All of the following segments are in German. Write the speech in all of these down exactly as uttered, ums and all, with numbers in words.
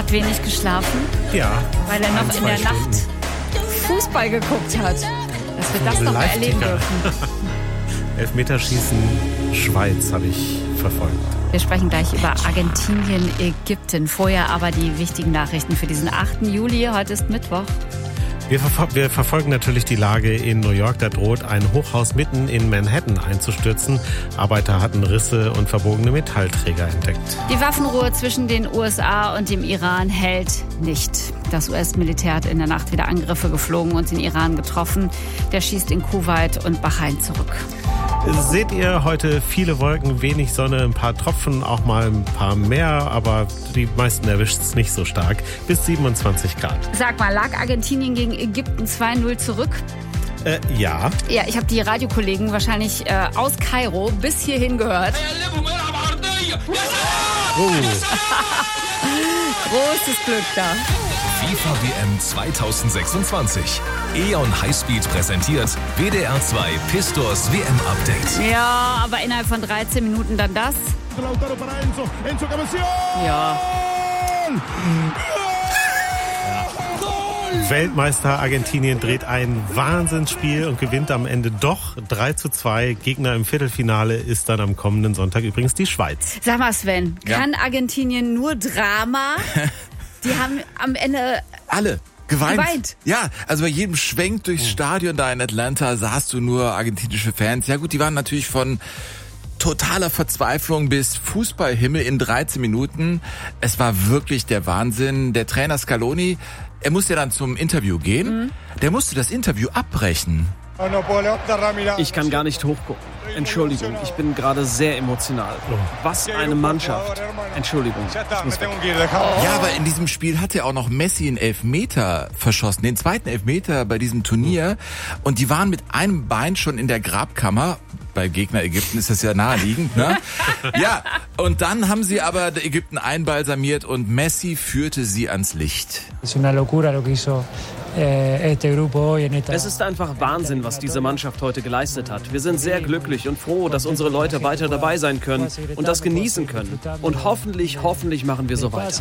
hat wenig geschlafen. Ja. Weil er noch ein, in der Stunden. Nacht Fußball geguckt hat. Dass wir das noch mal erleben dürfen. Elfmeterschießen Schweiz habe ich verfolgt. Wir sprechen gleich über Argentinien, Ägypten. Vorher aber die wichtigen Nachrichten für diesen achten Juli. Heute ist Mittwoch. Wir, verfol- wir verfolgen natürlich die Lage in New York. Da droht ein Hochhaus mitten in Manhattan einzustürzen. Arbeiter hatten Risse und verbogene Metallträger entdeckt. Die Waffenruhe zwischen den U S A und dem Iran hält nicht. Das U S-Militär hat in der Nacht wieder Angriffe geflogen und den Iran getroffen. Der schießt in Kuwait und Bahrain zurück. Seht ihr heute viele Wolken, wenig Sonne, ein paar Tropfen, auch mal ein paar mehr, aber die meisten erwischt es nicht so stark. Bis siebenundzwanzig Grad. Sag mal, lag Argentinien gegen Ägypten zwei null zurück? Äh, ja. Ja, ich habe die Radiokollegen wahrscheinlich äh, aus Kairo bis hierhin gehört. Oh. Großes Glück da. FIFA W M zweitausendsechsundzwanzig. E O N Highspeed präsentiert W D R zwei Pistors W M-Update. Ja, aber innerhalb von dreizehn Minuten dann das. Ja. Weltmeister Argentinien dreht ein Wahnsinnsspiel und gewinnt am Ende doch drei zu zwei. Gegner im Viertelfinale ist dann am kommenden Sonntag übrigens die Schweiz. Sag mal, Sven, Ja. kann Argentinien nur Drama? Die haben am Ende... Alle. Geweint. Geweint. Ja, also bei jedem Schwenk durchs Stadion da in Atlanta sahst du nur argentinische Fans. Ja gut, die waren natürlich von totaler Verzweiflung bis Fußballhimmel in dreizehn Minuten. Es war wirklich der Wahnsinn. Der Trainer Scaloni, er musste dann zum Interview gehen. Mhm. Der musste das Interview abbrechen. Ich kann gar nicht hochgucken. Entschuldigung, ich bin gerade sehr emotional. Was eine Mannschaft. Entschuldigung, ich muss weg. Ja, aber in diesem Spiel hat er auch noch Messi einen Elfmeter verschossen, den zweiten Elfmeter bei diesem Turnier. Und die waren mit einem Bein schon in der Grabkammer. Bei Gegner Ägypten ist das ja naheliegend, ne? Ja, und dann haben sie aber Ägypten einbalsamiert und Messi führte sie ans Licht. Es ist einfach Wahnsinn, was diese Mannschaft heute geleistet hat. Wir sind sehr glücklich und froh, dass unsere Leute weiter dabei sein können und das genießen können. Und hoffentlich, hoffentlich machen wir so weiter.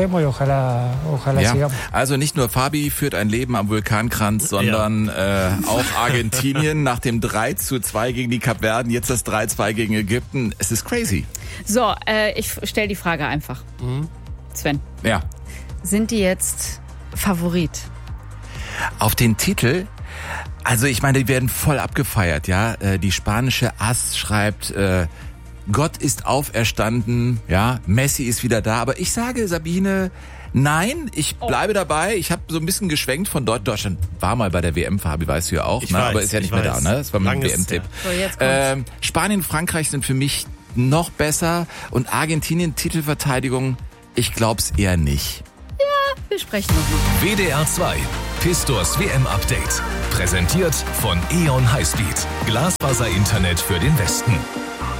Ja, also nicht nur Fabi führt ein Leben am Vulkankranz, sondern äh, auch Argentinien nach dem drei zu zwei gegen die Kapverden, jetzt das drei zwei gegen Ägypten. Es ist crazy. So, äh, ich stelle die Frage einfach. Mhm. Sven, Ja. sind die jetzt Favorit? Auf den Titel, also ich meine, die werden voll abgefeiert, ja. Äh, Die spanische As schreibt, äh, Gott ist auferstanden, ja, Messi ist wieder da. Aber ich sage, Sabine, nein, ich bleibe dabei. Ich habe so ein bisschen geschwenkt von dort. Deutschland war mal bei der W M, Fabi, weißt du ja auch, Ich ne? weiß, aber ist ja nicht ich mehr weiß. da, ne? Das war mein Langes, W M-Tipp. So, jetzt kommt's. Ähm, Spanien und Frankreich sind für mich noch besser und Argentinien Titelverteidigung, ich glaub's eher nicht. Wir sprechen nochmal. W D R zwei Pistors W M-Update. Präsentiert von E O N Highspeed. Glasfaser-Internet für den Westen.